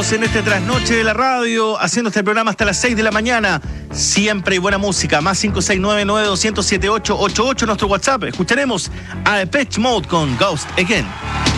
En este trasnoche de la radio, haciendo este programa hasta las 6 de la mañana. Siempre hay buena música. Más 569-9200-7888, nuestro WhatsApp. Escucharemos a Depeche Mode con Ghost Again.